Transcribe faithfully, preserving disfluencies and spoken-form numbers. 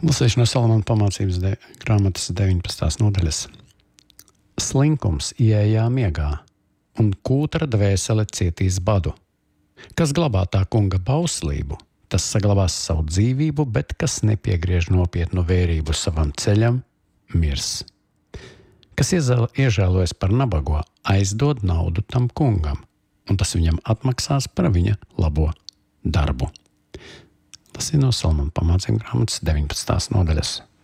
Lasīšu no Salamana pamācības de, grāmatas deviņpadsmitās nodaļas. Slinkums ieejā miegā, un kūtra dvēsele cietīs badu. Kas glabā tā kunga bauslību, tas saglabās savu dzīvību, bet kas nepiegriež nopietnu vērību savam ceļam, mirs. Kas iezēl, iežēlojas par nabago, aizdod naudu tam kungam, un tas viņam atmaksās par viņa labo darbu. Tas ir no Salamana pamācību grāmatas deviņpadsmitās nodaļas.